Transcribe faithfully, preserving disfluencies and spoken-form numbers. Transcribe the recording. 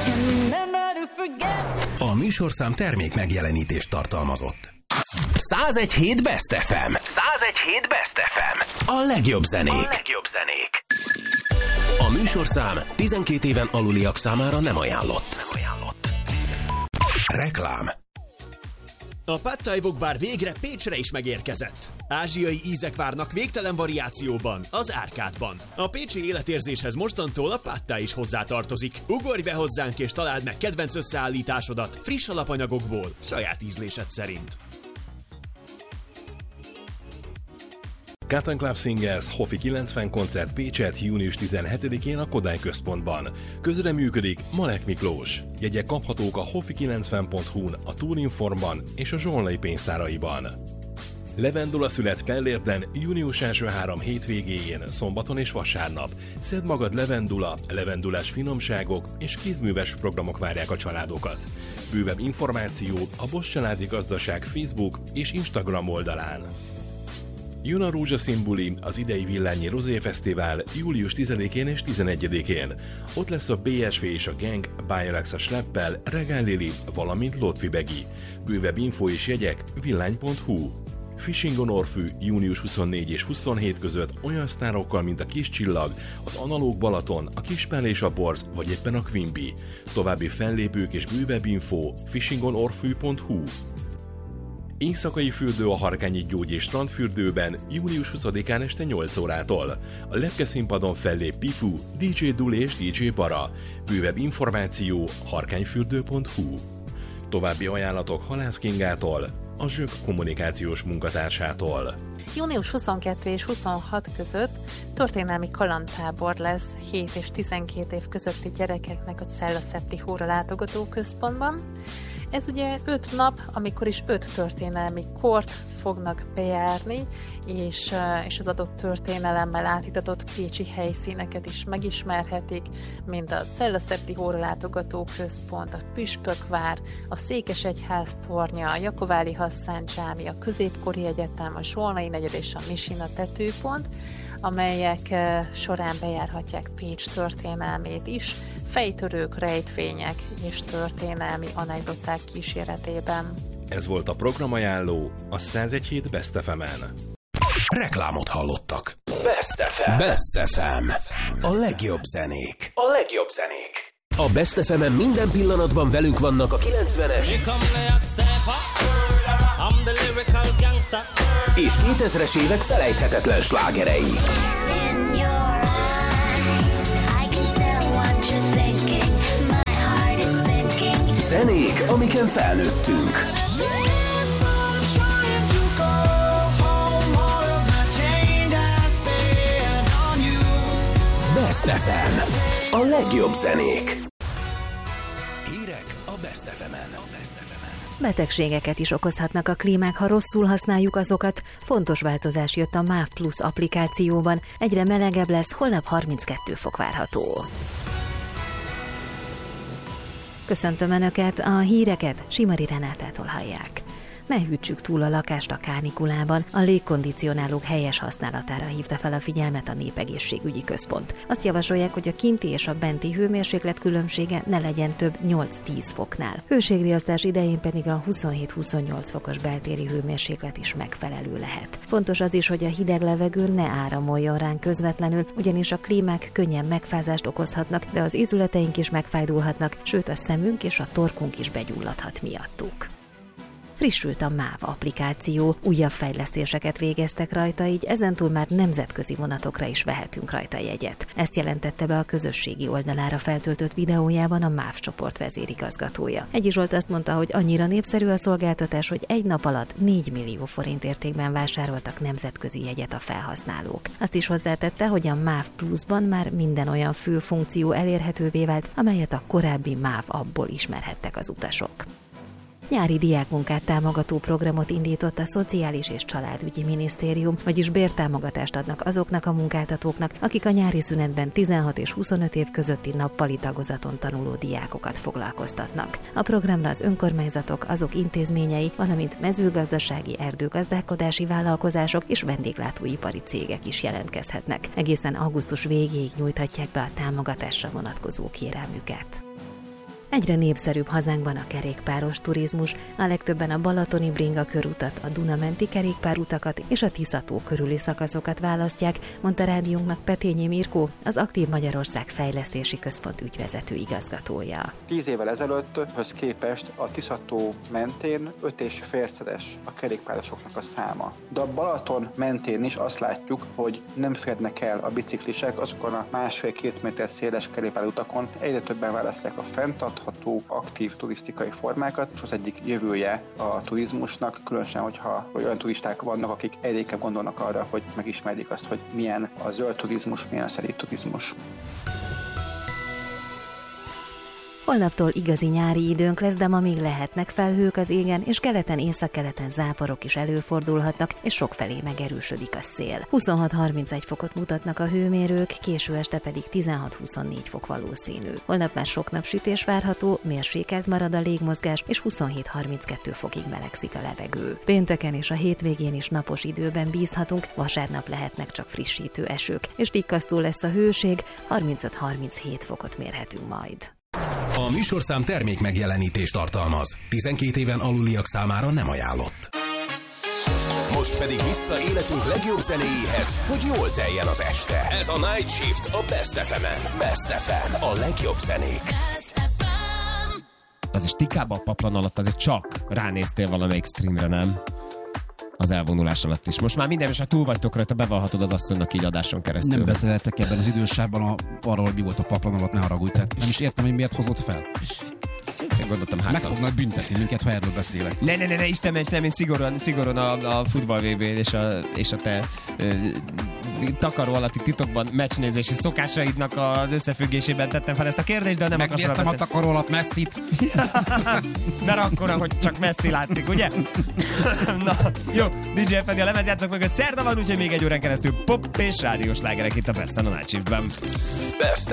A műsorszám termék megjelenítést tartalmazott. százegy hét Best ef em. százegy hét Best ef em. A legjobb zenék. A legjobb zenék. A műsorszám tizenkét éven aluliak számára nem ajánlott. Nem ajánlott. Reklám. A Pad Thai Wok Bar végre Pécsre is megérkezett. Ázsiai ízek várnak végtelen variációban, az Árkádban. A pécsi életérzéshez mostantól a Pad Thai is hozzátartozik. Ugorj be hozzánk és találd meg kedvenc összeállításodat friss alapanyagokból, saját ízlésed szerint. Cotton Club Singers Hofi kilencven koncert Pécset június tizenhetedikén a Kodály Központban. Közreműködik Malek Miklós. Jegyek kaphatók a hofi kilencven pont hu-n, a Tourinformban és a Zsolnai pénztáraiban. Levendula szület Pellérden június első három hétvégéjén, szombaton és vasárnap. Szedd magad levendula, levendulás finomságok és kézműves programok várják a családokat. Bővebb információ a Bosch Családi Gazdaság Facebook és Instagram oldalán. Jön a rózsaszín buli, az idei Villányi Rozé Fesztivál július tizedikén és tizenegyedikén. Ott lesz a bé es vé és a Gang, Bayrex a Schleppel, Regál Lili, valamint Lotfi Begi. Bővebb info és jegyek villány pont hu. Fishing on Orfű június huszonnégy és huszonhét között olyan sztárokkal, mint a Kis Csillag, az Analóg Balaton, a Kispál és a Borz, vagy éppen a Quimby. További fellépők és bővebb info fishing on orfű pont hu. Éjszakai fürdő a Harkányi Gyógy és Strandfürdőben június huszadikán este nyolc órától. A lepke színpadon fellép Pifu, dé dzsé Duli és dé dzsé Bara. Bővebb információ harkányfürdő pont hu. További ajánlatok Halász Kingától, a Zsök kommunikációs munkatársától. június huszonkettő és huszonhat között történelmi kalandtábor lesz hét és tizenkét év közötti gyerekeknek a Cella Septihóra látogató központban. Ez ugye öt nap, amikor is öt történelmi kort fognak bejárni, és, és az adott történelemmel átitatott pécsi helyszíneket is megismerhetik, mint a Cella Septihóra látogató központ, a Püspökvár, a Székesegyház tornya, a Jakováli Hasszán csámi, a Középkori Egyetem, a Zsolnai negyed és a Misina tetőpont, amelyek során bejárhatják Pécs történelmét is, fejtörők, rejtvények és történelmi anekdoták kíséretében. Ez volt a programajánló a százegy hét Best ef em-en. Reklámot hallottak. Best ef em. Best ef em. A legjobb zenék. A legjobb zenék. A Best ef em-en minden pillanatban velünk vannak a kilencvenes és kétezres évek felejthetetlen slágerei. Zenék, amiken felnőttünk. Best ef em. A legjobb zenék. Hírek a Best ef em-en. Betegségeket is okozhatnak a klímák, ha rosszul használjuk azokat. Fontos változás jött a MÁV Plus applikációban. Egyre melegebb lesz, holnap harminckettő fok várható. Köszöntöm Önöket, a híreket Simari Renátától hallják. Ne hűtsük túl a lakást a kánikulában, a légkondicionálók helyes használatára hívta fel a figyelmet a Népegészségügyi Központ. Azt javasolják, hogy a kinti és a benti hőmérséklet különbsége ne legyen több nyolc-tíz foknál. Hőségriasztás idején pedig a huszonhét-huszonnyolc fokos beltéri hőmérséklet is megfelelő lehet. Fontos az is, hogy a hideg levegő ne áramoljon ránk közvetlenül, ugyanis a klímák könnyen megfázást okozhatnak, de az ízületeink is megfájdulhatnak, sőt a szemünk és a torkunk is begyulladhat miattuk. Frissült a MÁV applikáció, újabb fejlesztéseket végeztek rajta, így ezentúl már nemzetközi vonatokra is vehetünk rajta jegyet. Ezt jelentette be a közösségi oldalára feltöltött videójában a MÁV csoport vezérigazgatója. Egyi Zsolt azt mondta, hogy annyira népszerű a szolgáltatás, hogy egy nap alatt négy millió forint értékben vásároltak nemzetközi jegyet a felhasználók. Azt is hozzátette, hogy a MÁV Plusban már minden olyan fő funkció elérhetővé vált, amelyet a korábbi MÁV appból ismerhettek az utasok. Nyári diákmunkát támogató programot indított a Szociális és Családügyi Minisztérium, vagyis bértámogatást adnak azoknak a munkáltatóknak, akik a nyári szünetben tizenhat és huszonöt év közötti nappali tagozaton tanuló diákokat foglalkoztatnak. A programra az önkormányzatok, azok intézményei, valamint mezőgazdasági, erdőgazdálkodási vállalkozások és vendéglátóipari cégek is jelentkezhetnek. Egészen augusztus végéig nyújthatják be a támogatásra vonatkozó kérelmüket. Egyre népszerűbb hazánkban a kerékpáros turizmus, a legtöbben a balatoni bringa körutat, a Duna-menti kerékpárutakat és a Tisza-tó körüli szakaszokat választják, mondta rádiónknak Petényi Mirkó, az Aktív Magyarország Fejlesztési Központ ügyvezető igazgatója. Tíz évvel ezelőtthöz képest a Tisza-tó mentén öt és félszeres a kerékpárosoknak a száma. De a Balaton mentén is azt látjuk, hogy nem férnek el a biciklisek azokon a másfél-két méter széles kerékpárutakon. Egyre többen választják a fenntartható, aktív turisztikai formákat, és az egyik jövője a turizmusnak, különösen, hogyha olyan turisták vannak, akik egyre inkább gondolnak arra, hogy megismerjék azt, hogy milyen a zöld turizmus, milyen a szerint turizmus. Holnaptól igazi nyári időnk lesz, de ma még lehetnek felhők az égen, és keleten, északkeleten záporok is előfordulhatnak, és sokfelé megerősödik a szél. huszonhat-harmincegy fokot mutatnak a hőmérők, késő este pedig tizenhat-huszonnégy fok valószínű. Holnap már sok napsütés várható, mérsékelt marad a légmozgás, és huszonhét-harminckettő fokig melegszik a levegő. Pénteken és a hétvégén is napos időben bízhatunk, vasárnap lehetnek csak frissítő esők, és tikkasztó lesz a hőség, harmincöt-harminchét fokot mérhetünk majd. A műsorszám termék megjelenítést tartalmaz. tizenkét éven aluliak számára nem ajánlott. Most pedig vissza életünk legjobb zenéjéhez, hogy jól teljen az este. Ez a Night Shift a Best ef emen. Best ef em, a legjobb zenék. Az is tikába a paplan alatt azért csak ránéztél valamelyik streamre, nem? Az elvonulás alatt is. Most már minden, és ha túl vagytok rajta, bevallhatod az asszonynak így adáson keresztül. Nem beszéltek ebben az idősában a, arról, hogy mi volt a paplan alatt, ne haragudj. Tehát nem is értem, hogy miért hozott fel. Én gondoltam, hát. Meg fognak büntetni minket, ha erről beszélek. Ne, ne, ne, ne Isten ments, nem, én szigorúan, szigorúan a, a futball vé bén és a, és a te ö, takaró alatti titokban meccsnézési szokásaidnak az összefüggésében tettem fel ezt a kérdést, de nem akarsz rá beszélni. Megnéztem a takaró alatt Messit. Mert akkora, hogy csak Messi látszik, ugye? Na, jó, dé dzsé ef en a lemezjátszók mögött szerda van, úgyhogy még egy órán keresztül pop és rádiós slágerek itt a Best a Night Shiftben. Best